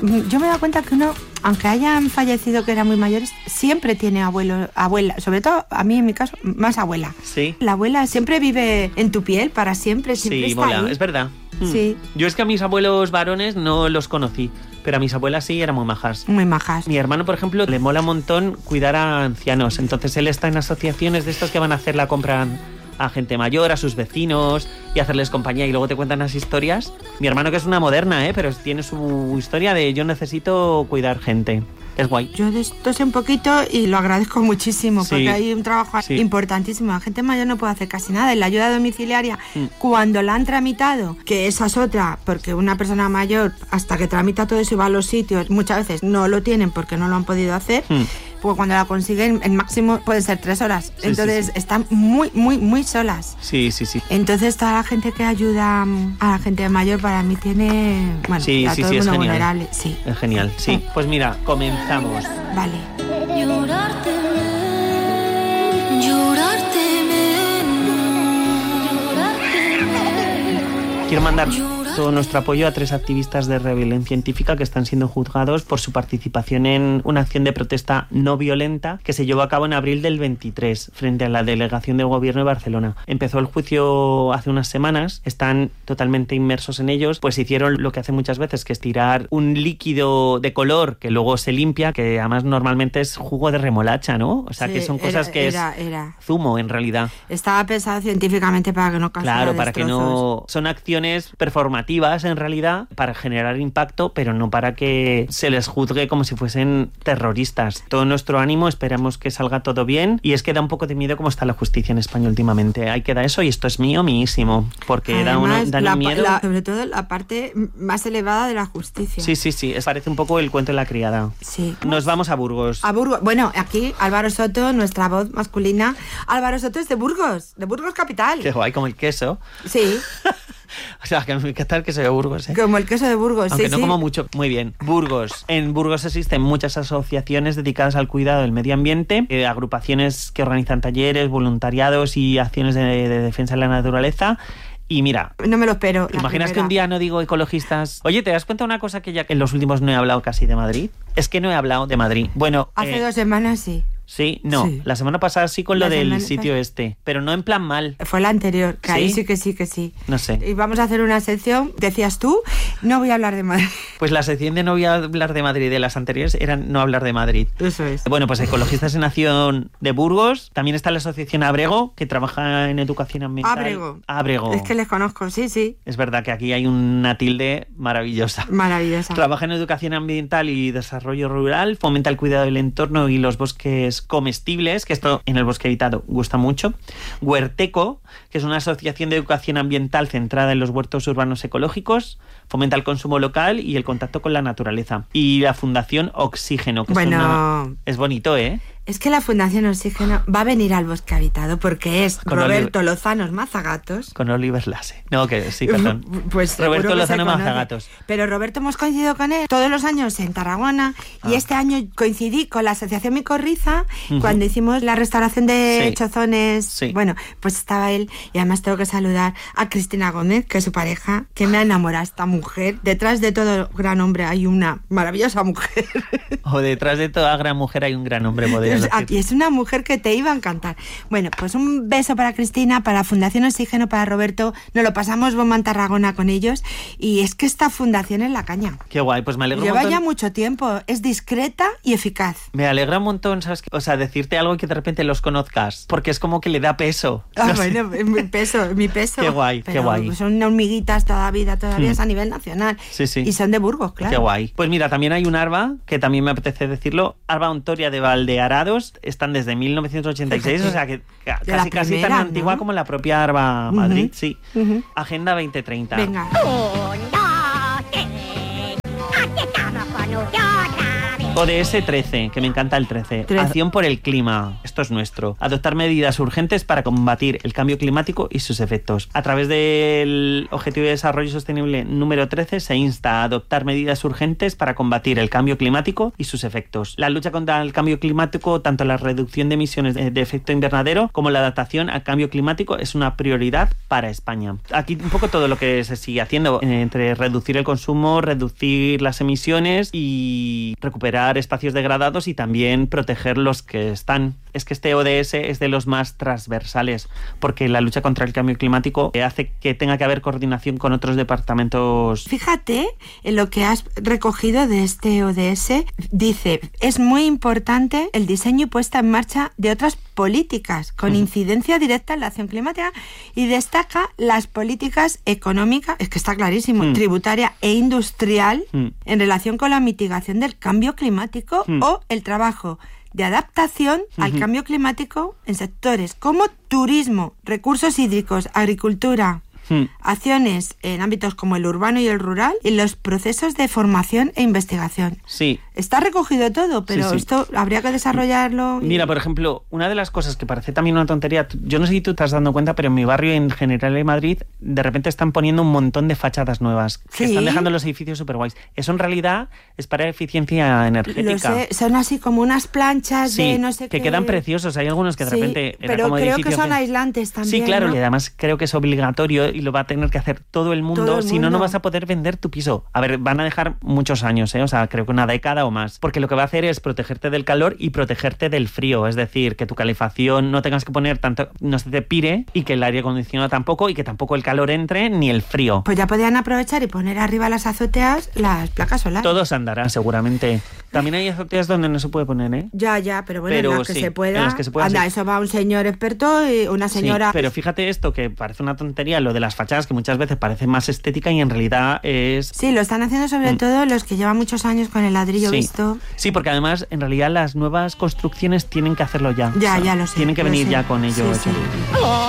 yo me he dado cuenta que uno, aunque hayan fallecido que eran muy mayores, siempre tiene abuela, sobre todo a mí en mi caso, más abuela. Sí. La abuela siempre vive en tu piel para siempre está mola, ahí. es verdad. Sí. Yo es que a mis abuelos varones no los conocí, pero a mis abuelas sí eran muy majas. Muy majas. Mi hermano, por ejemplo, le mola un montón cuidar a ancianos, entonces él está en asociaciones de estos que van a hacer la compra a gente mayor, a sus vecinos y hacerles compañía y luego te cuentan las historias. Mi hermano, que es una moderna, pero tiene su historia de yo necesito cuidar gente. Es guay. Yo de esto sé un poquito y lo agradezco muchísimo, porque hay un trabajo importantísimo. La gente mayor no puede hacer casi nada. En la ayuda domiciliaria, cuando la han tramitado, que esa es otra, porque una persona mayor, hasta que tramita todo eso y va a los sitios, muchas veces no lo tienen porque no lo han podido hacer. Pues cuando la consiguen, el máximo pueden ser 3 horas. Entonces están muy, muy, muy solas. Sí. Entonces toda la gente que ayuda a la gente mayor para mí tiene... Bueno, a todo el mundo vulnerable. Sí. Es genial, sí. Pues mira, comenzamos. Vale. Quiero mandar todo nuestro apoyo a 3 activistas de Rebelión Científica que están siendo juzgados por su participación en una acción de protesta no violenta que se llevó a cabo en abril del 23 frente a la delegación del gobierno de Barcelona. Empezó el juicio hace unas semanas, están totalmente inmersos en ellos, pues hicieron lo que hacen muchas veces, que es tirar un líquido de color que luego se limpia, que además normalmente es jugo de remolacha, ¿no? O sea, que son cosas era zumo en realidad. Estaba pensado científicamente para que no causara destrozos. Para que no... Son acciones performativas en realidad para generar impacto, pero no para que se les juzgue como si fuesen terroristas. Todo nuestro ánimo, esperamos que salga todo bien, y es que da un poco de miedo cómo está la justicia en España últimamente. Ahí queda eso, y esto es míísimo, porque además, da un miedo. Sobre todo la parte más elevada de la justicia. Sí, parece un poco el cuento de la criada. Sí. Nos vamos a Burgos. Bueno, aquí Álvaro Soto, nuestra voz masculina. Álvaro Soto es de Burgos capital. Qué guay, como el queso. Sí. O sea, que me encanta el queso de Burgos, ¿eh? Como el queso de Burgos, aunque no como mucho. Muy bien. Burgos. En Burgos existen muchas asociaciones dedicadas al cuidado del medio ambiente, agrupaciones que organizan talleres, voluntariados y acciones de defensa de la naturaleza. Y mira, no me lo espero. ¿Te imaginas que un día no digo ecologistas? Oye, ¿te das cuenta una cosa que ya en los últimos no he hablado casi de Madrid? Es que no he hablado de Madrid. Bueno, hace 2 semanas sí. Sí, no, sí. La semana pasada sí con lo del sitio pero no en plan mal. Fue la anterior, que ahí sí que sí. No sé. Y vamos a hacer una sección, decías tú, no voy a hablar de Madrid. Pues la sección de no voy a hablar de Madrid de las anteriores era no hablar de Madrid. Eso es. Bueno, pues Ecologistas en Acción de Burgos, también está la asociación Abrego, que trabaja en educación ambiental. Abrego. Es que les conozco, sí. Es verdad que aquí hay una tilde maravillosa. Trabaja en educación ambiental y desarrollo rural, fomenta el cuidado del entorno y los bosques comestibles, que esto en el bosque habitado gusta mucho. Huerteco, que es una asociación de educación ambiental centrada en los huertos urbanos ecológicos, fomenta el consumo local y el contacto con la naturaleza. Y la Fundación Oxígeno, que es bonito, ¿eh? Es que la Fundación Oxígeno va a venir al bosque habitado porque es con Roberto Lozano Mazagatos. Con Oliver Lasse. No, que sí, perdón. Pues Roberto Lozano Mazagatos. Pero Roberto hemos coincidido con él todos los años en Tarragona y este año coincidí con la Asociación Micorriza cuando hicimos la restauración de chozones. Sí. Bueno, pues estaba él y además tengo que saludar a Cristina Gómez, que es su pareja, que me ha enamorado esta mujer. Detrás de todo gran hombre hay una maravillosa mujer. O detrás de toda gran mujer hay un gran hombre moderno. Aquí es una mujer que te iba a encantar. Bueno, pues un beso para Cristina, para Fundación Oxígeno, para Roberto. Nos lo pasamos bomba en Tarragona con ellos. Y es que esta fundación es la caña. Qué guay, pues me alegro Lleva un montón. Ya mucho tiempo. Es discreta y eficaz. Me alegra un montón, ¿sabes? O sea, decirte algo y que de repente los conozcas. Porque es como que le da peso. Bueno, mi peso. Qué guay, pero qué guay. Son hormiguitas todavía es a nivel nacional. Sí. Y son de Burgos, claro. Qué guay. Pues mira, también hay un ARBA, que también me apetece decirlo. ARBA Ontoria de Valdearados. Están desde 1986, o sea que casi tan antigua, ¿no? Como la propia ARBA Madrid, sí. Agenda 2030. Venga. ODS 13, que me encanta el 13. Acción por el clima. Esto es nuestro. Adoptar medidas urgentes para combatir el cambio climático y sus efectos. A través del Objetivo de Desarrollo Sostenible número 13 se insta a adoptar medidas urgentes para combatir el cambio climático y sus efectos. La lucha contra el cambio climático, tanto la reducción de emisiones de efecto invernadero como la adaptación al cambio climático, es una prioridad para España. Aquí un poco todo lo que se sigue haciendo entre reducir el consumo, reducir las emisiones y recuperar espacios degradados y también proteger los que están. Es que este ODS es de los más transversales, porque la lucha contra el cambio climático hace que tenga que haber coordinación con otros departamentos. Fíjate en lo que has recogido de este ODS. Dice, es muy importante el diseño y puesta en marcha de otras políticas con incidencia directa en la acción climática, y destaca las políticas económicas, es que está clarísimo, tributaria e industrial en relación con la mitigación del cambio climático o el trabajo de adaptación al cambio climático en sectores como turismo, recursos hídricos, agricultura, acciones en ámbitos como el urbano y el rural, y los procesos de formación e investigación. Sí. Está recogido todo, pero esto habría que desarrollarlo. Mira, por ejemplo, una de las cosas que parece también una tontería, yo no sé si tú te has dado cuenta, pero en mi barrio, en general en Madrid, de repente están poniendo un montón de fachadas nuevas, que están dejando los edificios súper guays. Eso en realidad es para eficiencia energética. Lo sé, son así como unas planchas de no sé qué. Que quedan preciosos. Hay algunos que de repente pero como creo que son aislantes también. Sí, claro, ¿no? Y además creo que es obligatorio y lo va a tener que hacer todo el mundo. Si no, no vas a poder vender tu piso. A ver, van a dejar muchos años, o sea, creo que una década o más. Porque lo que va a hacer es protegerte del calor y protegerte del frío. Es decir, que tu calefacción no tengas que poner tanto, no se te pire, y que el aire acondicionado tampoco, y que tampoco el calor entre ni el frío. Pues ya podían aprovechar y poner arriba las azoteas las placas solares. Todos andarán seguramente. También hay azoteas donde no se puede poner, ¿eh? Ya, pero bueno, en las que se pueda. En las que se pueda. Anda, eso va un señor experto y una señora. Sí, pero fíjate esto, que parece una tontería, lo de las fachadas, que muchas veces parece más estética y en realidad es... Sí, lo están haciendo sobre todo los que llevan muchos años con el ladrillo visto. Sí, porque además, en realidad, las nuevas construcciones tienen que hacerlo ya. Ya lo sé. Tienen que venir ya con ello. Sí.